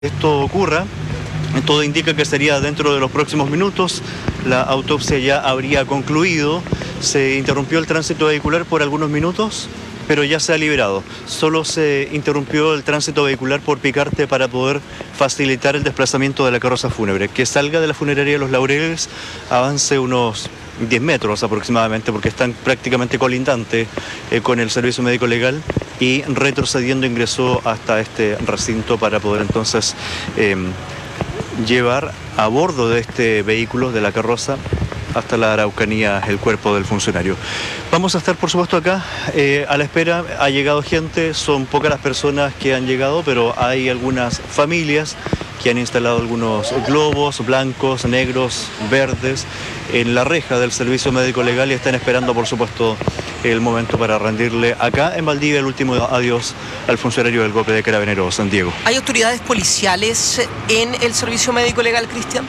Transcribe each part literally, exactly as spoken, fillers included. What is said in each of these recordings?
esto ocurra. Todo indica que sería dentro de los próximos minutos. La autopsia ya habría concluido. Se interrumpió el tránsito vehicular por algunos minutos, pero ya se ha liberado. Solo se interrumpió el tránsito vehicular por Picarte para poder facilitar el desplazamiento de la carroza fúnebre. Que salga de la funeraria de Los Laureles, avance unos diez metros aproximadamente, porque están prácticamente colindantes eh, con el servicio médico legal, y retrocediendo ingresó hasta este recinto para poder entonces eh, llevar a bordo de este vehículo, de la carroza, hasta la Araucanía el cuerpo del funcionario. Vamos a estar, por supuesto, acá eh, a la espera. Ha llegado gente, son pocas las personas que han llegado, pero hay algunas familias que han instalado algunos globos blancos, negros, verdes en la reja del servicio médico legal y están esperando, por supuesto, el momento para rendirle acá en Valdivia el último adiós al funcionario del golpe de Carabineros, San Diego. ¿Hay autoridades policiales en el servicio médico legal, Cristian?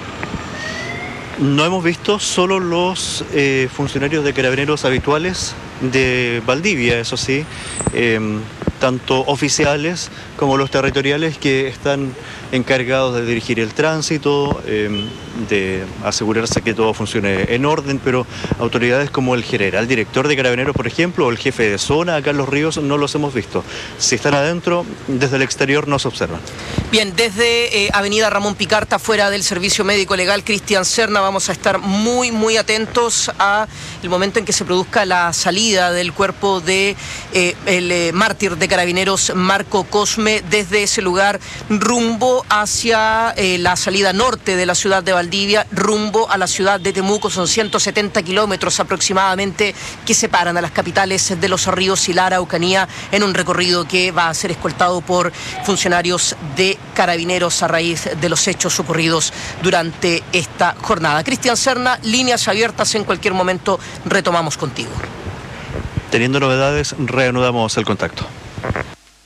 No hemos visto, solo los eh, funcionarios de Carabineros habituales de Valdivia, eso sí, eh, tanto oficiales como los territoriales que están encargados de dirigir el tránsito, eh, de asegurarse que todo funcione en orden, pero autoridades como el general director de Carabineros, por ejemplo, o el jefe de zona acá en Los Ríos, no los hemos visto. Si están adentro, desde el exterior nos observan. Bien, desde eh, Avenida Ramón Picarta, fuera del servicio médico legal, Cristian Serna, vamos a estar muy, muy atentos a el momento en que se produzca la salida del cuerpo de eh, el eh, mártir de Carabineros, Marco Cosme, desde ese lugar rumbo hacia eh, la salida norte de la ciudad de Valdivia, rumbo a la ciudad de Temuco. Son ciento setenta kilómetros aproximadamente que separan a las capitales de Los Ríos y la Araucanía, en un recorrido que va a ser escoltado por funcionarios de Carabineros a raíz de los hechos ocurridos durante esta jornada. Cristian Serna, líneas abiertas, en cualquier momento retomamos contigo. Teniendo novedades, reanudamos el contacto.